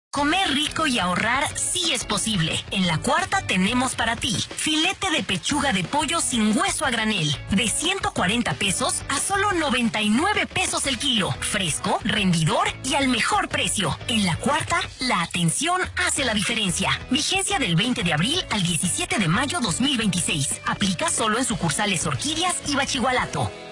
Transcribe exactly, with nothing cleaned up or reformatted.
Comer rico y ahorrar sí es posible. En La Cuarta tenemos para ti filete de pechuga de pollo sin hueso a granel, de ciento cuarenta pesos a solo noventa y nueve pesos el kilo. Fresco, rendidor y al mejor precio. En La Cuarta, la atención hace la diferencia. Vigencia del veinte de abril al diecisiete de mayo dos mil veintiséis. Aplica solo en sucursales Orquídeas y Bachigualato.